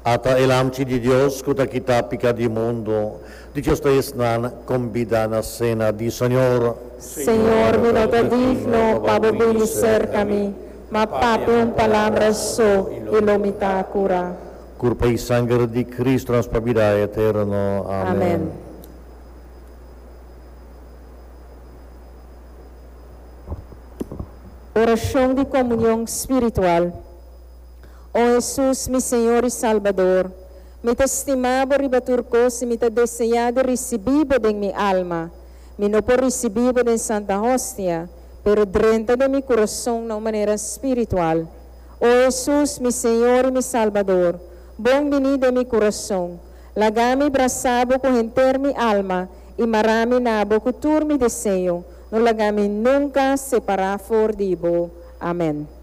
Ata elamci di Dios, kuta kita pica di mundo, di Dios te esnan convida na cena di Señor. Señor, mi no te digno para bendicer kami, mapapi ang palabras so, ilumita cura. Curpa y sangre di Cristo nos vida eterno. Amén. Oración de comunión espiritual. Oh Jesús, mi Señor y Salvador, me te estimaba ribaturcos y me te deseado recibido de mi alma. Me no por recibido de Santa Hostia, pero dentro de mi corazón de una manera espiritual. Oh Jesús, mi Señor y mi Salvador, bom venido de mi corazón. Lagame brasabo con enter mi alma y marami nabo cultur mi deseo. No lagame nunca separar for dibo. Amén.